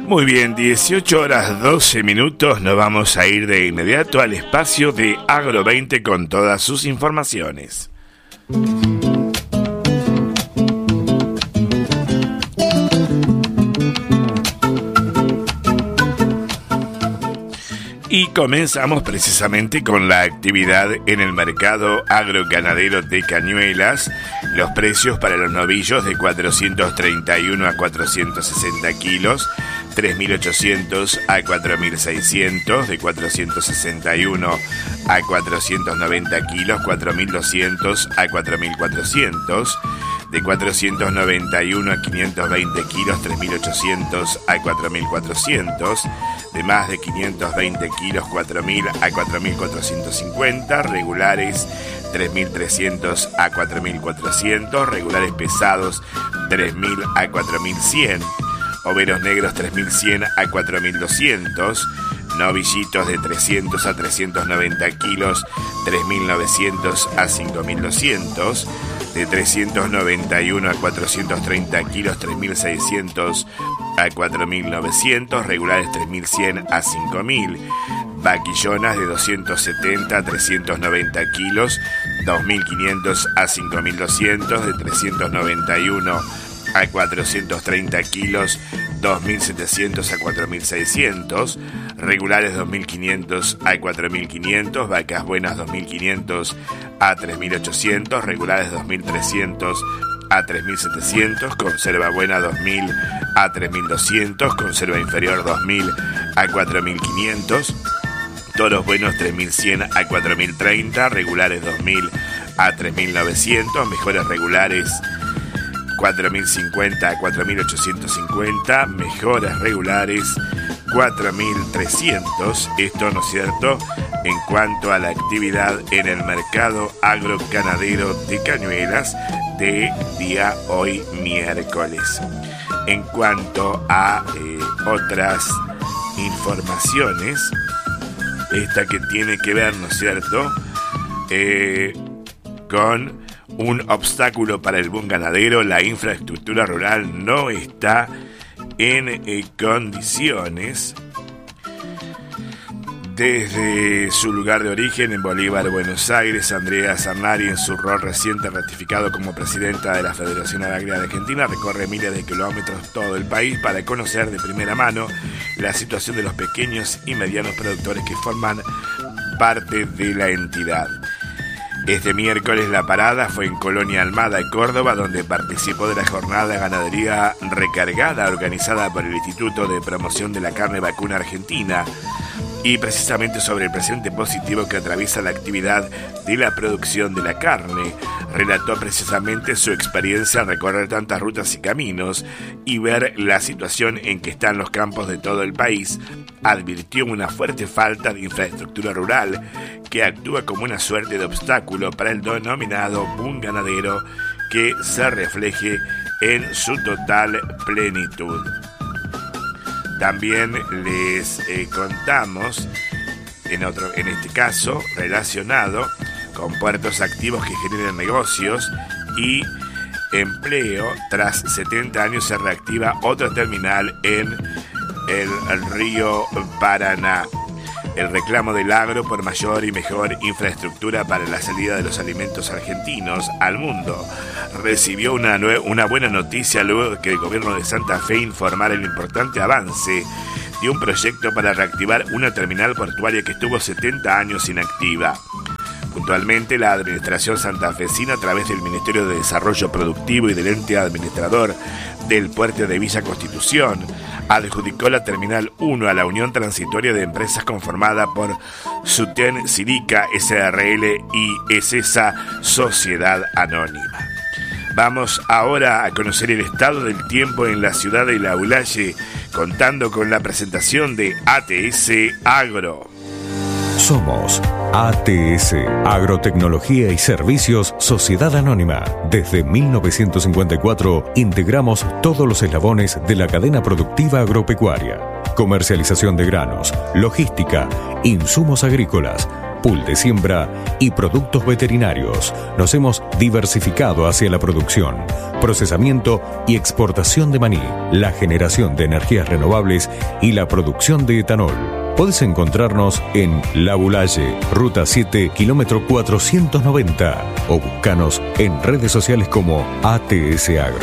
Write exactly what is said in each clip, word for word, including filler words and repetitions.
Muy bien, dieciocho horas doce minutos, nos vamos a ir de inmediato al espacio de Agro veinte con todas sus informaciones. Y comenzamos precisamente con la actividad en el mercado agroganadero de Cañuelas. Los precios para los novillos de cuatrocientos treinta y uno a cuatrocientos sesenta kilos, tres mil ochocientos a cuatro mil seiscientos, de cuatrocientos sesenta y uno a cuatrocientos noventa kilos, cuatro mil doscientos a cuatro mil cuatrocientos, de cuatrocientos noventa y uno a quinientos veinte kilos, tres mil ochocientos a cuatro mil cuatrocientos, de más de quinientos veinte kilos, cuatro mil a cuatro mil cuatrocientos cincuenta, regulares tres mil trescientos a cuatro mil cuatrocientos, regulares pesados tres mil a cuatro mil cien, overos negros tres mil cien a cuatro mil doscientos, novillitos de trescientos a trescientos noventa kilos, tres mil novecientos a cinco mil doscientos, de trescientos noventa y uno a cuatrocientos treinta kilos, tres mil seiscientos a cuatro mil novecientos, regulares tres mil cien a cinco mil, vaquillonas de doscientos setenta a trescientos noventa kilos, dos mil quinientos a cinco mil doscientos, de trescientos noventa y uno a cuatrocientos treinta kilos, dos mil setecientos a cuatro mil seiscientos, regulares dos mil quinientos a cuatro mil quinientos, vacas buenas dos mil quinientos a tres mil ochocientos, regulares dos mil trescientos a tres mil setecientos, conserva buena dos mil a tres mil doscientos, conserva inferior dos mil a cuatro mil quinientos, toros buenos tres mil cien a cuatro mil treinta, regulares dos mil a tres mil novecientos, mejores regulares cuatro mil cincuenta a cuatro mil ochocientos cincuenta, mejoras regulares cuatro mil trescientos. Esto, ¿no es cierto?, en cuanto a la actividad en el mercado agroganadero de Cañuelas de día hoy miércoles. En cuanto a eh, otras informaciones, esta que tiene que ver, ¿no es cierto?, eh, con un obstáculo para el buen ganadero. La infraestructura rural no está en eh, condiciones. Desde su lugar de origen en Bolívar, Buenos Aires, Andrea Zanari, en su rol reciente ratificado como presidenta de la Federación Agraria de Argentina, recorre miles de kilómetros todo el país para conocer de primera mano la situación de los pequeños y medianos productores que forman parte de la entidad. Este miércoles la parada fue en Colonia Almada, Córdoba, donde participó de la jornada de ganadería recargada organizada por el Instituto de Promoción de la Carne Vacuna Argentina, y precisamente sobre el presente positivo que atraviesa la actividad de la producción de la carne. Relató precisamente su experiencia al recorrer tantas rutas y caminos y ver la situación en que están los campos de todo el país. Advirtió una fuerte falta de infraestructura rural que actúa como una suerte de obstáculo para el denominado boom ganadero que se refleje en su total plenitud. También les eh, contamos, en, otro, en este caso, relacionado con puertos activos que generan negocios y empleo. Tras setenta años se reactiva otro terminal en el, el río Paraná. El reclamo del agro por mayor y mejor infraestructura para la salida de los alimentos argentinos al mundo recibió una, nue- una buena noticia luego de que el gobierno de Santa Fe informara el importante avance de un proyecto para reactivar una terminal portuaria que estuvo setenta años inactiva. Puntualmente, la administración santafesina, a través del Ministerio de Desarrollo Productivo y del ente administrador del puerto de Villa Constitución, adjudicó la Terminal uno a la Unión Transitoria de Empresas conformada por Suten Silica S R L y Esesa Sociedad Anónima. Vamos ahora a conocer el estado del tiempo en la ciudad de Laulaye, contando con la presentación de A T S Agro. Somos A T S, Agrotecnología y Servicios Sociedad Anónima. Desde mil novecientos cincuenta y cuatro integramos todos los eslabones de la cadena productiva agropecuaria. Comercialización de granos, logística, insumos agrícolas, pool de siembra y productos veterinarios. Nos hemos diversificado hacia la producción, procesamiento y exportación de maní, la generación de energías renovables y la producción de etanol. Podés encontrarnos en La Boulaye, Ruta siete, kilómetro cuatrocientos noventa, o buscanos en redes sociales como A T S Agro.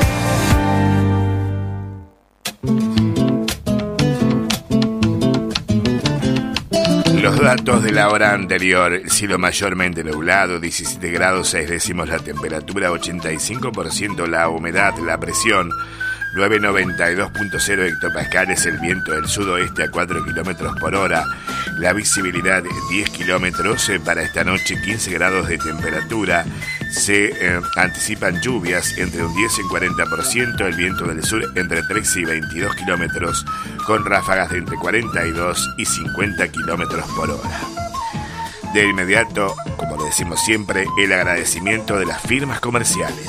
Los datos de la hora anterior: el cielo mayormente nublado, diecisiete grados seis décimos la temperatura, ochenta y cinco por ciento la humedad, la presión novecientos noventa y dos punto cero hectopascales, el viento del sudoeste a cuatro kilómetros por hora, la visibilidad diez kilómetros, eh, para esta noche quince grados de temperatura, se eh, anticipan lluvias entre un diez y un cuarenta por ciento, el viento del sur entre trece y veintidós kilómetros, con ráfagas de entre cuarenta y dos y cincuenta kilómetros por hora. De inmediato, como lo decimos siempre, el agradecimiento de las firmas comerciales.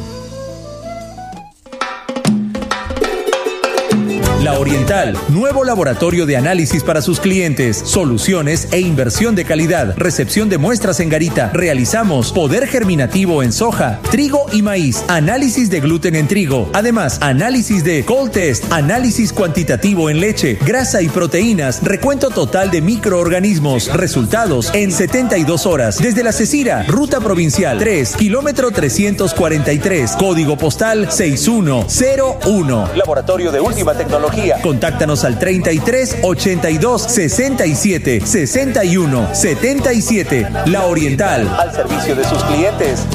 La Oriental, nuevo laboratorio de análisis para sus clientes, soluciones e inversión de calidad, recepción de muestras en garita. Realizamos poder germinativo en soja, trigo y maíz, análisis de gluten en trigo, además análisis de cold test, análisis cuantitativo en leche, grasa y proteínas, recuento total de microorganismos, resultados en setenta y dos horas. Desde La Cecira, ruta provincial tres, kilómetro trescientos cuarenta y tres, código postal seis uno cero uno. Laboratorio de última tecnología. Contáctanos al treinta y tres, ochenta y dos, sesenta y siete, sesenta y uno, setenta y siete. La Oriental, al servicio de sus clientes.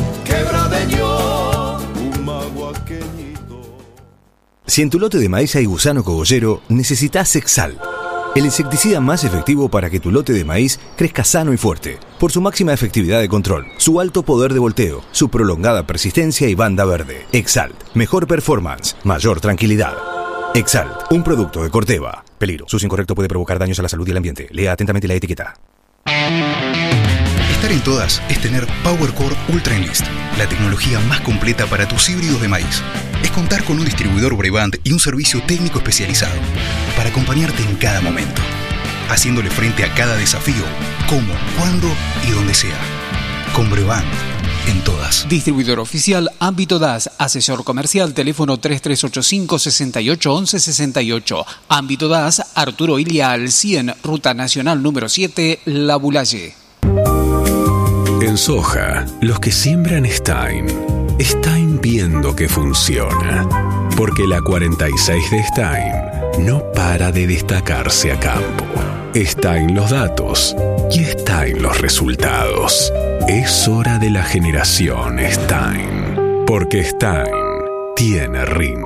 Si en tu lote de maíz hay gusano cogollero, necesitas Exalt, el insecticida más efectivo para que tu lote de maíz crezca sano y fuerte, por su máxima efectividad de control, su alto poder de volteo, su prolongada persistencia y banda verde. Exalt, mejor performance, mayor tranquilidad. Exalt, un producto de Corteva. Peligro. Su uso incorrecto puede provocar daños a la salud y el ambiente. Lea atentamente la etiqueta. Estar en todas es tener PowerCore Ultra Enlist, la tecnología más completa para tus híbridos de maíz. Es contar con un distribuidor Brevant y un servicio técnico especializado para acompañarte en cada momento, haciéndole frente a cada desafío, como, cuándo y donde sea. Con Brevant, en todas. Distribuidor oficial Ámbito D A S, asesor comercial, teléfono tres tres ocho cinco, seis ocho, once sesenta y ocho. Ámbito D A S, Arturo Ilia al cien, Ruta Nacional número siete, La Boulaye. En soja, los que siembran Stein, Stein viendo que funciona. Porque la cuarenta y seis de Stein no para de destacarse a campo. Está en los datos y está en los resultados. Es hora de la generación Stein, porque Stein tiene rinde.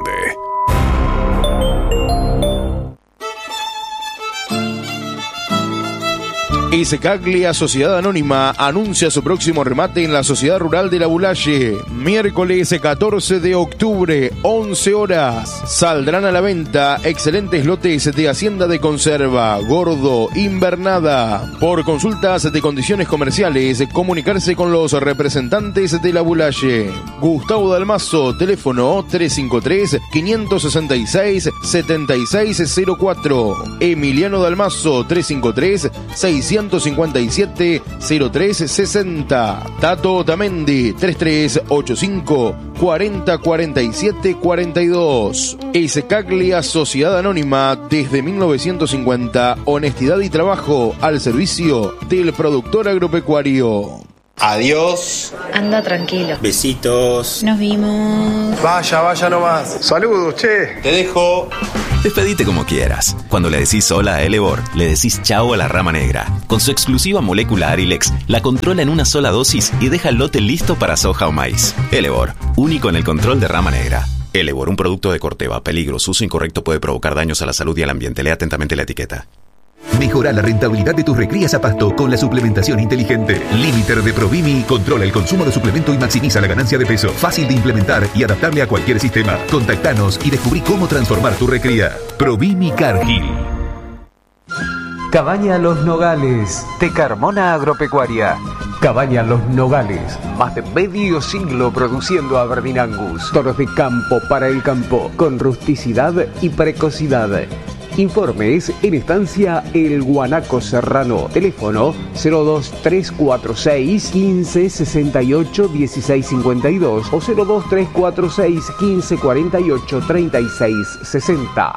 Iscaglia Sociedad Anónima anuncia su próximo remate en la Sociedad Rural de La Boulaye. Miércoles catorce de octubre, once horas. Saldrán a la venta excelentes lotes de hacienda de conserva, gordo, invernada. Por consultas de condiciones comerciales, comunicarse con los representantes de La Boulaye. Gustavo Dalmazo, teléfono tres cinco tres, cinco seis seis, siete seis cero cuatro. Emiliano Dalmazo, tres cinco tres, seiscientos cincuenta y siete, cero tres sesenta. Tato Otamendi, tres tres ocho cinco, cuarenta cuarenta y siete cuarenta y dos. Iscaglia Sociedad Anónima, desde mil novecientos cincuenta, honestidad y trabajo al servicio del productor agropecuario. Adiós. Anda tranquilo. Besitos. Nos vimos. Vaya, vaya nomás. Saludos, che. Te dejo. Despedite como quieras. Cuando le decís hola a Elevor, le decís chao a la rama negra. Con su exclusiva molécula Arilex, la controla en una sola dosis y deja el lote listo para soja o maíz. Elevor, único en el control de rama negra. Elevor, un producto de Corteva. Peligro, su uso incorrecto puede provocar daños a la salud y al ambiente. Lea atentamente la etiqueta. Mejora la rentabilidad de tus recrías a pasto con la suplementación inteligente. Limiter de Provimi controla el consumo de suplemento y maximiza la ganancia de peso. Fácil de implementar y adaptable a cualquier sistema. Contactanos y descubrí cómo transformar tu recría. Provimi Cargill. Cabaña Los Nogales, de Carmona Agropecuaria. Cabaña Los Nogales, más de medio siglo produciendo Aberdeen Angus. Toros de campo para el campo, con rusticidad y precocidad. Informes en Estancia El Guanaco Serrano. Teléfono cero dos tres cuatro seis, quince, sesenta y ocho, dieciséis cincuenta y dos o cero dos tres cuatro seis, quince, cuarenta y ocho, treinta y seis sesenta.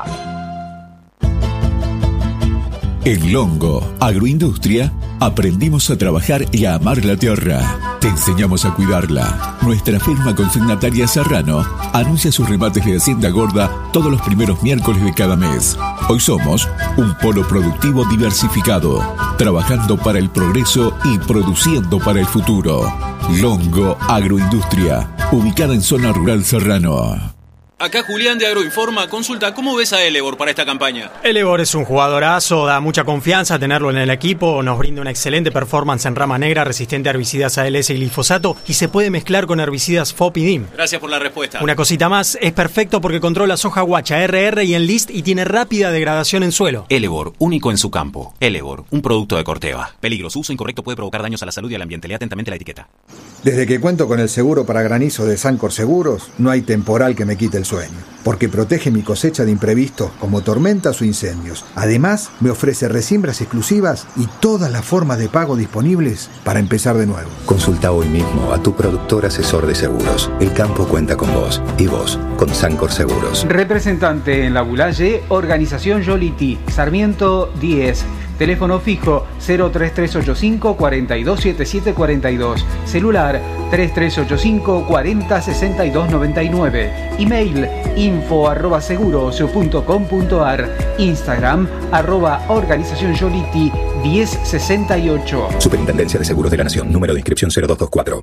En Longo Agroindustria aprendimos a trabajar y a amar la tierra. Te enseñamos a cuidarla. Nuestra firma consignataria Serrano anuncia sus remates de Hacienda Gorda todos los primeros miércoles de cada mes. Hoy somos un polo productivo diversificado, trabajando para el progreso y produciendo para el futuro. Longo Agroindustria, ubicada en zona rural Serrano. Acá Julián de Agroinforma. Consulta, ¿cómo ves a Elevor para esta campaña? Elevor es un jugadorazo, da mucha confianza tenerlo en el equipo, nos brinda una excelente performance en rama negra, resistente a herbicidas A L S y glifosato, y se puede mezclar con herbicidas F O P y D I M. Gracias por la respuesta. Una cosita más, es perfecto porque controla soja guacha, R R y Enlist y tiene rápida degradación en suelo. Elevor, único en su campo. Elevor, un producto de Corteva. Peligros, uso incorrecto puede provocar daños a la salud y al ambiente. Lea atentamente la etiqueta. Desde que cuento con el seguro para granizo de Sancor Seguros, no hay temporal que me quite el sueño, porque protege mi cosecha de imprevistos como tormentas o incendios. Además, me ofrece resiembras exclusivas y todas las formas de pago disponibles para empezar de nuevo. Consulta hoy mismo a tu productor asesor de seguros. El campo cuenta con vos y vos con Sancor Seguros. Representante en La Bulaye, Organización Yoliti, Sarmiento diez. Teléfono fijo cero tres tres ocho cinco, cuatro dos siete siete cuatro dos. Celular tres tres ocho cinco, cuatro cero, seis dos nueve nueve. Email info arroba seguros punto com punto ar. Instagram arroba organización Yoliti diez sesenta y ocho. Superintendencia de Seguros de la Nación. Número de inscripción cero dos dos cuatro.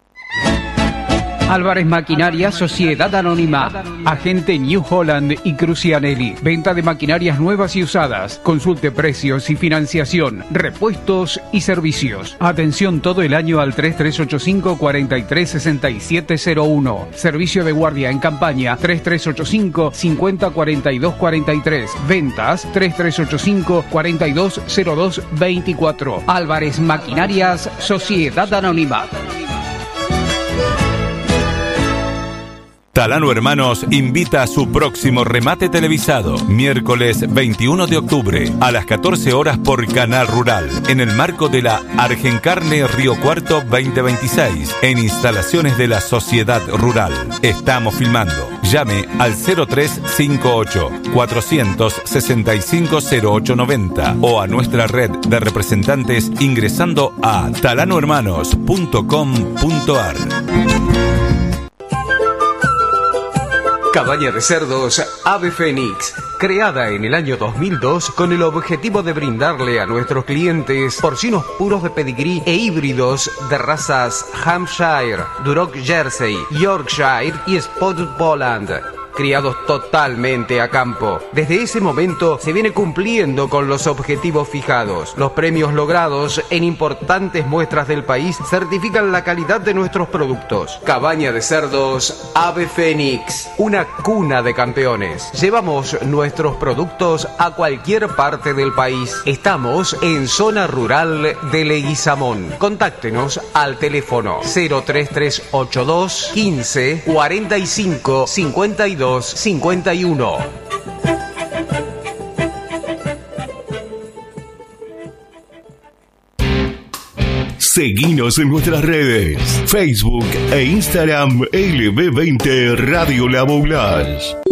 Álvarez Maquinaria, Sociedad Anónima, Agente New Holland y Crucianelli. Venta de maquinarias nuevas y usadas. Consulte precios y financiación, repuestos y servicios. Atención todo el año al tres tres ocho cinco, cuatro tres seis siete cero uno. Servicio de guardia en campaña tres tres ocho cinco, cincuenta, cuarenta y dos cuarenta y tres. Ventas tres tres ocho cinco, cuarenta y dos cero dos veinticuatro. Álvarez Maquinarias, Sociedad Anónima. Talano Hermanos invita a su próximo remate televisado, miércoles veintiuno de octubre, a las catorce horas por Canal Rural, en el marco de la Argencarne Río Cuarto veinte veintiséis, en instalaciones de la Sociedad Rural. Estamos filmando. Llame al cero tres cinco ocho, cuatro seis cinco, cero ocho nueve cero o a nuestra red de representantes ingresando a talano hermanos punto com punto ar. Cabaña de cerdos Ave Fénix, creada en el año dos mil dos con el objetivo de brindarle a nuestros clientes porcinos puros de pedigrí e híbridos de razas Hampshire, Duroc Jersey, Yorkshire y Spotted Poland, criados totalmente a campo. Desde ese momento se viene cumpliendo con los objetivos fijados. Los premios logrados en importantes muestras del país certifican la calidad de nuestros productos. Cabaña de cerdos Ave Fénix, una cuna de campeones. Llevamos nuestros productos a cualquier parte del país. Estamos en zona rural de Leguizamón. Contáctenos al teléfono cero tres tres ocho dos, quince, cuarenta y cinco, cincuenta y dos cincuenta y uno. Seguinos en nuestras redes, Facebook e Instagram L B veinte Radio La Boulage.